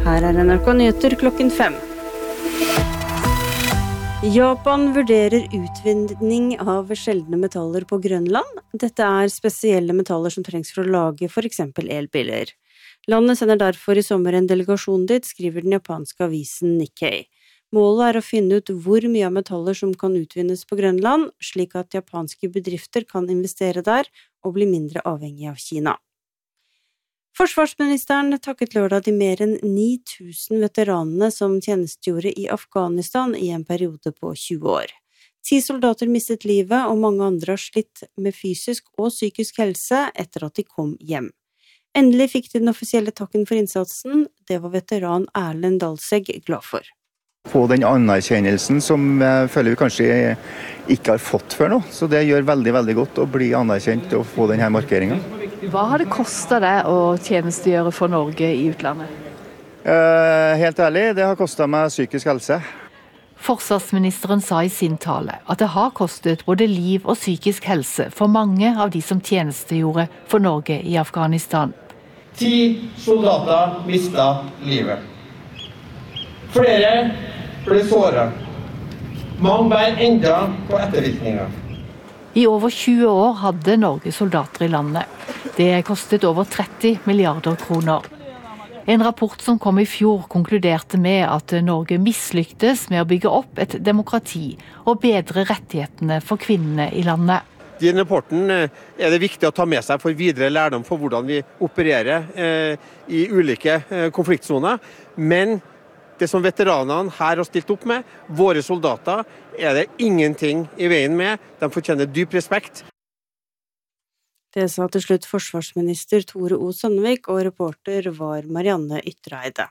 Her NRK Nyheter klokken 5. Japan vurderer utvinning av sjeldne metaller på Grønland. Dette spesielle metaller som trengs for å lage for eksempel elbiler. Landet sender derfor i sommer en delegasjon dit, skriver den japanske avisen Nikkei. Målet å finne ut hvor mye av metaller som kan utvinnes på Grønland, slik at japanske bedrifter kan investere der og bli mindre avhengig av Kina. Forsvarsministeren takket lørdag de mer enn 9000 veteranene som tjenestegjorde i Afghanistan i en periode på 20 år. 10 soldater mistet livet, og mange andre har slitt med fysisk og psykisk helse etter at de kom hjem. Endelig fikk de den offisielle takken for innsatsen. Det var veteran Erlend Dalsegg glad for. Få den anerkjennelsen som jeg føler vi kanskje ikke har fått før nå. Så det gjør veldig, veldig godt å bli anerkjent og få denne markeringen. Hva har det kostet deg å tjenestegjøre for Norge i utlandet? Helt ærlig, det har kostet meg psykisk helse. Forsvarsministeren sa i sin tale at det har kostet både liv og psykisk helse for mange av de som tjenestegjorde for Norge i Afghanistan. 10 soldater mistet livet. Flere ble såret. Mange bærer enda på ettervirkninger. I over 20 år hadde Norge soldater i landet. Det kostet over 30 milliarder kroner. En rapport som kom i fjor konkluderte med at Norge mislyktes med å bygge opp et demokrati og bedre rettighetene for kvinnene i landet. I rapporten det viktig å ta med seg for videre lærdom for hvordan vi opererer i ulike konfliktsoner, men det som veteranene her har stilt opp med, våre soldater, det ingenting i veien med. De fortjener dyp respekt. Det sa til slutt forsvarsminister Tore O. Sandvik, og reporter var Marianne Ytreide.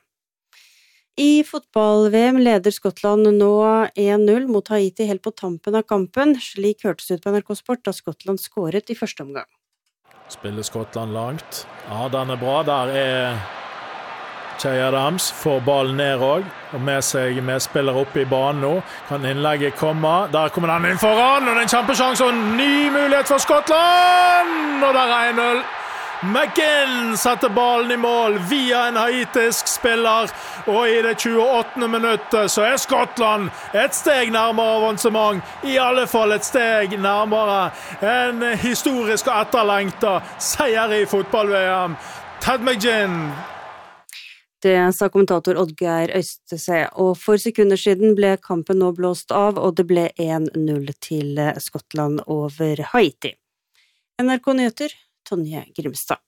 I fotball-VM leder Skottland nå 1-0 mot Haiti helt på tampen av kampen. Slik hørtes ut på NRK Sport da Skottland skåret i første omgang. Spiller Skottland langt. Ja, den bra. Der Che Adams får ballen ned og med seg medspiller oppe i banen nå. Kan innlegget komme? Der kommer den inn foran, og det en kjempesjanse og en ny mulighet for Skottland! Og der 1-0. McGinn setter ballen i mål via en haitisk spiller, og i det 28. minuttet så Skottland et steg nærmere avansement, i alle fall et steg nærmere en historisk og etterlengtet seier i fotball-VM. Ted McGinn. Det sa kommentator Oddgeir Øystese, og for sekunder siden ble kampen nå blåst av, og det ble 1-0 til Skottland over Haiti. NRK Nyheter, Tonje Grimstad.